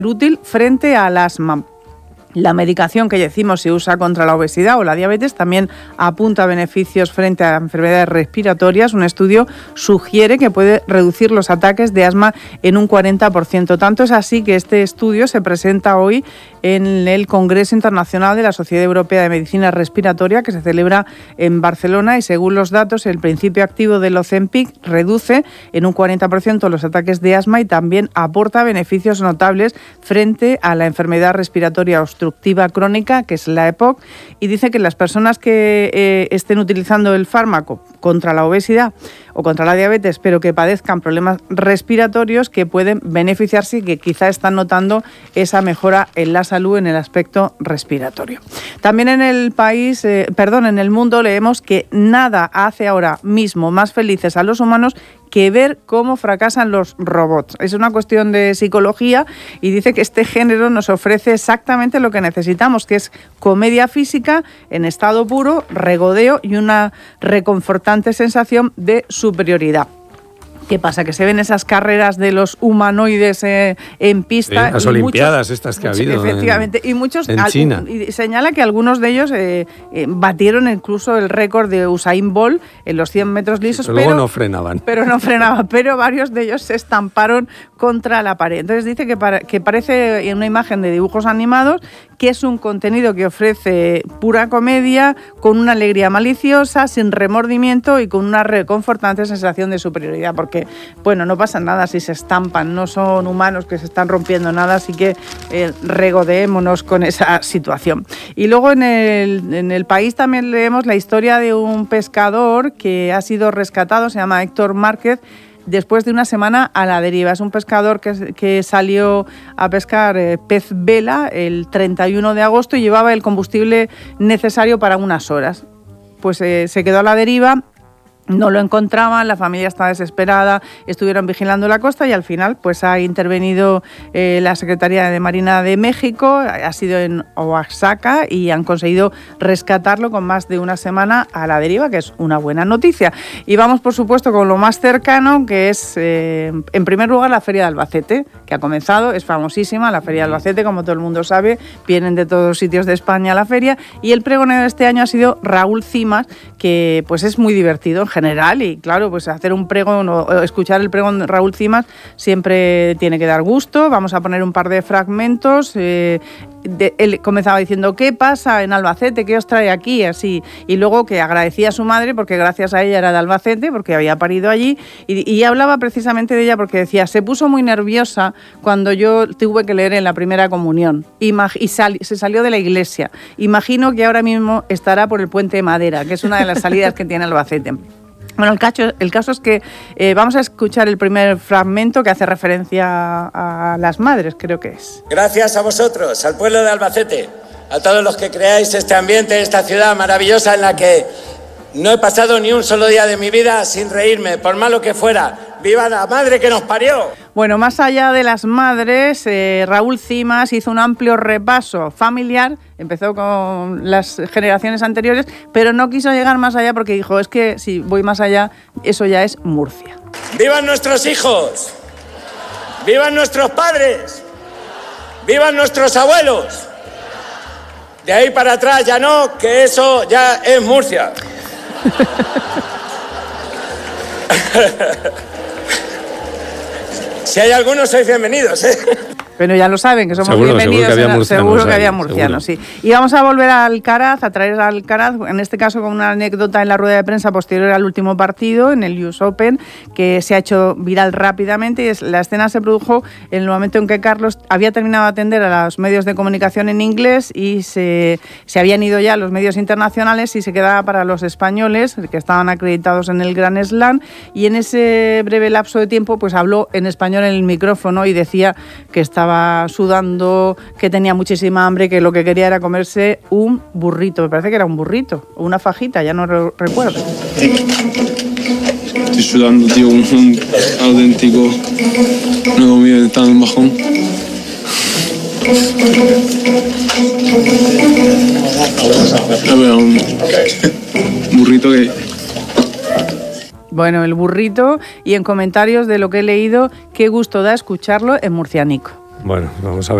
útil frente al asma. La medicación que decimos se usa contra la obesidad o la diabetes también apunta a beneficios frente a enfermedades respiratorias. Un estudio sugiere que puede reducir los ataques de asma en un 40%. Tanto es así que este estudio se presenta hoy en el Congreso Internacional de la Sociedad Europea de Medicina Respiratoria, que se celebra en Barcelona, y según los datos, el principio activo del Ozempic reduce en un 40% los ataques de asma y también aporta beneficios notables frente a la enfermedad respiratoria obstructiva crónica, que es la EPOC, y dice que las personas que estén utilizando el fármaco contra la obesidad o contra la diabetes, pero que padezcan problemas respiratorios, que pueden beneficiarse y que quizá están notando esa mejora en la salud en el aspecto respiratorio. También en el mundo leemos que nada hace ahora mismo más felices a los humanos que ver cómo fracasan los robots. Es una cuestión de psicología y dice que este género nos ofrece exactamente lo que necesitamos, que es comedia física en estado puro, regodeo y una reconfortante sensación de superioridad. ¿Qué pasa? Que se ven esas carreras de los humanoides en pista. Sí, las Olimpiadas estas que ha habido. Efectivamente. Y muchos en China. Y señala que algunos de ellos batieron incluso el récord de Usain Bolt en los 100 metros lisos. Pero luego no frenaban. Pero varios de ellos se estamparon contra la pared. Entonces dice que parece una imagen de dibujos animados, que es un contenido que ofrece pura comedia, con una alegría maliciosa, sin remordimiento y con una reconfortante sensación de superioridad, porque, bueno, no pasa nada si se estampan, no son humanos que se están rompiendo nada, así que regodeémonos con esa situación. Y luego en el país también leemos la historia de un pescador que ha sido rescatado, se llama Héctor Márquez, después de una semana a la deriva. Es un pescador que salió a pescar pez vela el 31 de agosto y llevaba el combustible necesario para unas horas. Pues se quedó a la deriva. No lo encontraban, la familia estaba desesperada, estuvieron vigilando la costa y al final pues ha intervenido la Secretaría de Marina de México, ha sido en Oaxaca y han conseguido rescatarlo con más de una semana a la deriva, que es una buena noticia. Y vamos, por supuesto, con lo más cercano, que es, en primer lugar, la Feria de Albacete, que ha comenzado, es famosísima, la Feria de Albacete, como todo el mundo sabe, vienen de todos sitios de España a la feria, y el pregonero de este año ha sido Raúl Cimas, que pues es muy divertido en general, y claro, pues hacer un pregón o escuchar el pregón de Raúl Cimas siempre tiene que dar gusto. Vamos a poner un par de fragmentos. Él comenzaba diciendo: ¿qué pasa en Albacete? ¿Qué os trae aquí? Así. Y luego que agradecía a su madre porque gracias a ella era de Albacete, porque había parido allí, y hablaba precisamente de ella porque decía: se puso muy nerviosa cuando yo tuve que leer en la primera comunión y se salió de la iglesia. Imagino que ahora mismo estará por el Puente de Madera, que es una de las salidas que tiene Albacete. Bueno, el caso es que vamos a escuchar el primer fragmento que hace referencia a las madres, creo que es. Gracias a vosotros, al pueblo de Albacete, a todos los que creáis este ambiente, esta ciudad maravillosa en la que no he pasado ni un solo día de mi vida sin reírme, por malo que fuera. ¡Viva la madre que nos parió! Bueno, más allá de las madres, Raúl Cimas hizo un amplio repaso familiar, empezó con las generaciones anteriores, pero no quiso llegar más allá porque dijo: es que si voy más allá, eso ya es Murcia. ¡Vivan nuestros hijos! ¡Vivan nuestros padres! ¡Vivan nuestros abuelos! De ahí para atrás ya no, que eso ya es Murcia. Si hay algunos, sois bienvenidos, ¿eh? Pero ya lo saben, que somos bienvenidos. Seguro que había murcianos, sí. Y vamos a volver a Alcaraz, a traer a Alcaraz, en este caso con una anécdota en la rueda de prensa posterior al último partido, en el US Open, que se ha hecho viral rápidamente. Y la escena se produjo en el momento en que Carlos había terminado de atender a los medios de comunicación en inglés y se habían ido ya los medios internacionales y se quedaba para los españoles, que estaban acreditados en el Grand Slam. Y en ese breve lapso de tiempo, pues habló en español en el micrófono y decía que estaba sudando, que tenía muchísima hambre, que lo que quería era comerse un burrito. Me parece que era un burrito o una fajita, ya no recuerdo. Estoy sudando, tío, un auténtico. No he comido tan bajón. Un burrito que... Bueno, el burrito, y en comentarios de lo que he leído, qué gusto da escucharlo en murcianico. Bueno, vamos a ver.